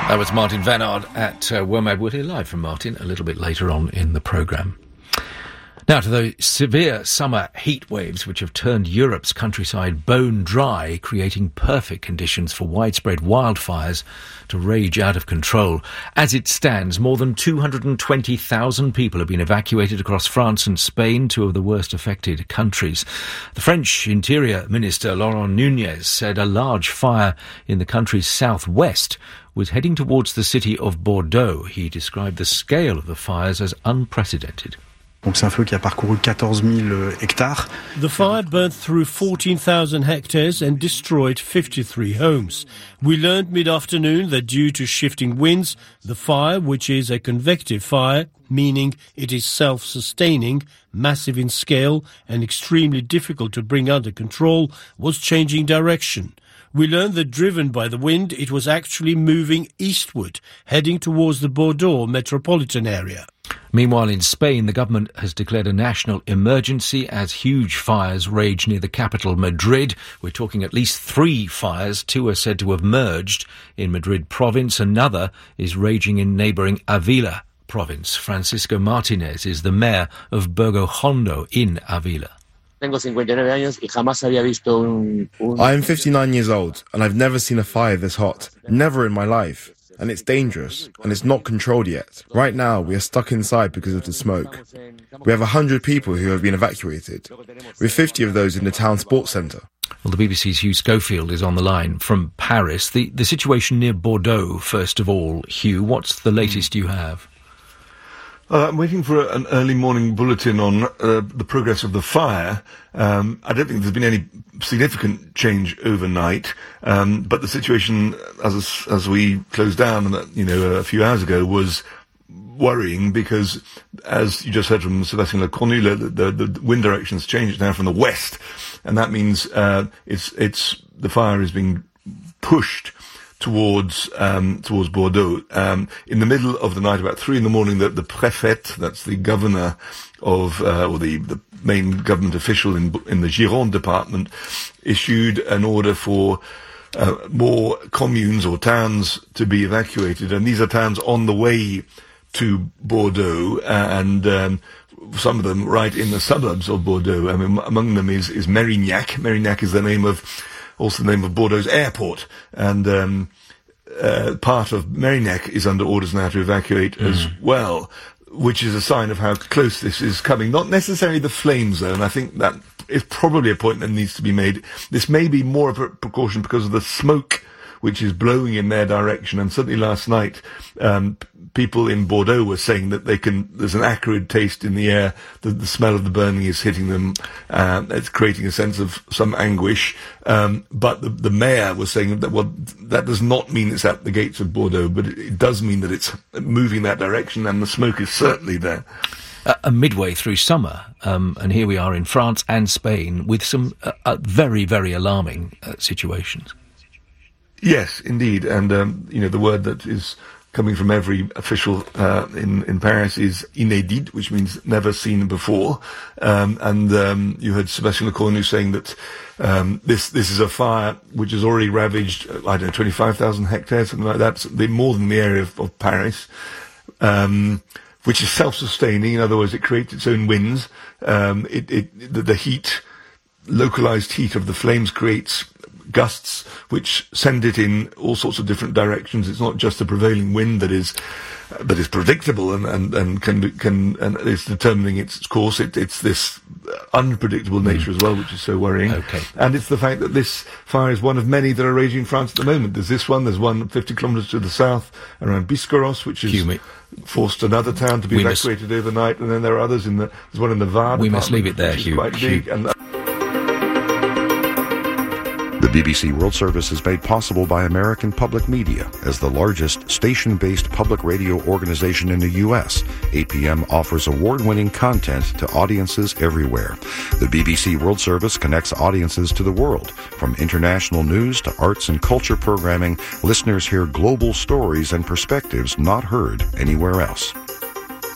That was Martin Vannard at WOMAD. We'll hear live from Martin a little bit later on in the programme. Now to the severe summer heat waves which have turned Europe's countryside bone dry, creating perfect conditions for widespread wildfires to rage out of control. As it stands, more than 220,000 people have been evacuated across France and Spain, two of the worst affected countries. The French Interior Minister Laurent Nunez said a large fire in the country's southwest was heading towards the city of Bordeaux. He described the scale of the fires as unprecedented. Donc c'est un feu qui a parcouru 14 000 hectares. The fire burnt through 14,000 hectares and destroyed 53 homes. We learned mid-afternoon that due to shifting winds, the fire, which is a convective fire, meaning it is self-sustaining, massive in scale and extremely difficult to bring under control, was changing direction. We learned that driven by the wind, it was actually moving eastward, heading towards the Bordeaux metropolitan area. Meanwhile, in Spain, the government has declared a national emergency as huge fires rage near the capital, Madrid. We're talking at least 3 fires. 2 are said to have merged in Madrid province. Another is raging in neighbouring Avila province. Francisco Martinez is the mayor of Burgo Hondo in Avila. I am 59 years old and I've never seen a fire this hot. Never in my life. And it's dangerous, and it's not controlled yet. Right now, we are stuck inside because of the smoke. We have 100 people who have been evacuated, with 50 of those in the town sports centre. Well, the BBC's Hugh Schofield is on the line from Paris. The situation near Bordeaux, first of all, Hugh, what's the latest you have? I'm waiting for an early morning bulletin on the progress of the fire. I don't think there's been any significant change overnight, but the situation as we closed down, a few hours ago, was worrying because, as you just heard from Sébastien Lecornu, the wind direction's changed now from the west, and that means the fire is being pushed towards Bordeaux. In the middle of the night, about 3 a.m, the préfet, that's the governor of, or the main government official in the Gironde department, issued an order for more communes or towns to be evacuated, and these are towns on the way to Bordeaux, and some of them right in the suburbs of Bordeaux. I mean, among them is Mérignac. Mérignac is also the name of Bordeaux's airport, and part of Mérignac is under orders now to evacuate as well, which is a sign of how close this is coming. Not necessarily the flame zone. I think that is probably a point that needs to be made. This may be more of a precaution because of the smoke which is blowing in their direction, and certainly last night people in Bordeaux were saying that there's an acrid taste in the air, the smell of the burning is hitting them, it's creating a sense of some anguish, but the mayor was saying that does not mean it's at the gates of Bordeaux, but it does mean that it's moving that direction, and the smoke is certainly there. Midway through summer, and here we are in France and Spain with some very, very alarming situations. Yes, indeed, and the word that is coming from every official in Paris is inédit, which means never seen before. And you heard Sébastien Lecornu saying that this is a fire which has already ravaged 25,000 hectares, something like that, more than the area of Paris, which is self-sustaining. In other words, it creates its own winds. The heat, localized heat of the flames creates gusts which send it in all sorts of different directions. It's not just the prevailing wind that is predictable and can is determining its course. It's this unpredictable nature as well, which is so worrying. Okay. And it's the fact that this fire is one of many that are raging in France at the moment. There's one 50 kilometres to the south around Biscarrosse, which has forced another town to be evacuated overnight, and then there are others there's one in the Var. We must leave it there, Hugh. Quite big, and The BBC World Service is made possible by American Public Media. As the largest station-based public radio organization in the U.S., APM offers award-winning content to audiences everywhere. The BBC World Service connects audiences to the world. From international news to arts and culture programming, listeners hear global stories and perspectives not heard anywhere else.